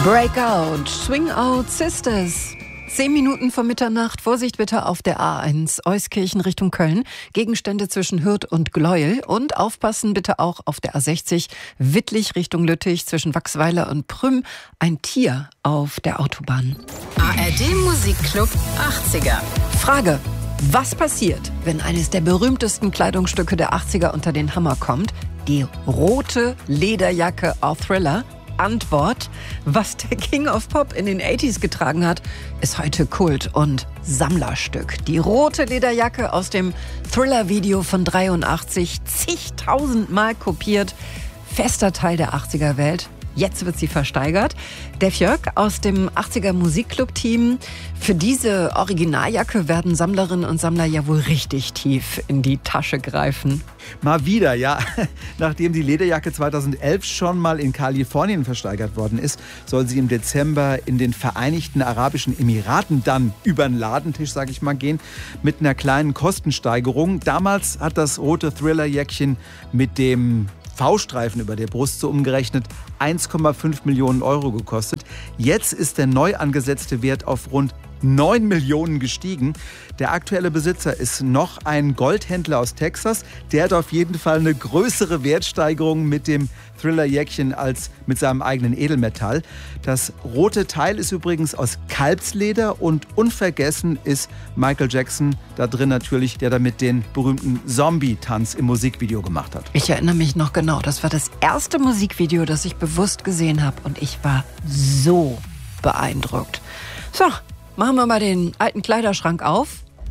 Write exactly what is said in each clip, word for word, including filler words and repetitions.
Breakout, Swing Out Sisters. Zehn Minuten vor Mitternacht. Vorsicht bitte auf der A eins, Euskirchen Richtung Köln. Gegenstände zwischen Hürth und Gleuel. Und aufpassen bitte auch auf der A sechzig, Wittlich Richtung Lüttich zwischen Wachsweiler und Prüm. Ein Tier auf der Autobahn. A R D Musikclub achtziger. Frage: Was passiert, wenn eines der berühmtesten Kleidungsstücke der achtziger unter den Hammer kommt? Die rote Lederjacke auf Thriller. Antwort: Was der King of Pop in den achtziger getragen hat, ist heute Kult und Sammlerstück. Die rote Lederjacke aus dem Thriller-Video von dreiundachtzig, zigtausendmal kopiert, fester Teil der achtziger-Welt. Jetzt wird sie versteigert. Der Fjörg aus dem achtziger Musikclub-Team. Für diese Originaljacke werden Sammlerinnen und Sammler ja wohl richtig tief in die Tasche greifen. Mal wieder, ja. Nachdem die Lederjacke zweitausendelf schon mal in Kalifornien versteigert worden ist, soll sie im Dezember in den Vereinigten Arabischen Emiraten dann über den Ladentisch, sag ich mal, gehen, mit einer kleinen Kostensteigerung. Damals hat das rote Thriller-Jäckchen mit dem V-Streifen über der Brust so umgerechnet eins Komma fünf Millionen Euro gekostet. Jetzt ist der neu angesetzte Wert auf rund neun Millionen gestiegen. Der aktuelle Besitzer ist noch ein Goldhändler aus Texas. Der hat auf jeden Fall eine größere Wertsteigerung mit dem Thriller-Jäckchen als mit seinem eigenen Edelmetall. Das rote Teil ist übrigens aus Kalbsleder und unvergessen ist Michael Jackson da drin natürlich, der damit den berühmten Zombie-Tanz im Musikvideo gemacht hat. Ich erinnere mich noch genau, das war das erste Musikvideo, das ich bewusst gesehen habe und ich war so beeindruckt. So, machen wir mal den alten Kleiderschrank auf.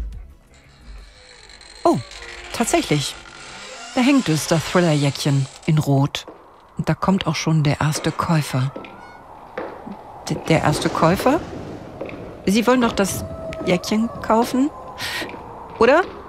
Oh, tatsächlich. Da hängt es, das Thriller-Jäckchen in Rot. Und da kommt auch schon der erste Käufer. D- der erste Käufer? Sie wollen doch das Jäckchen kaufen? Oder?